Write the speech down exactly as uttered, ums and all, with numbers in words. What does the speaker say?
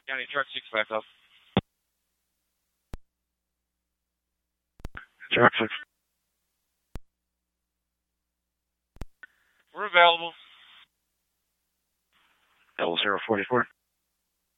County Truck six back up. Truck six. We're available. Double zero forty four.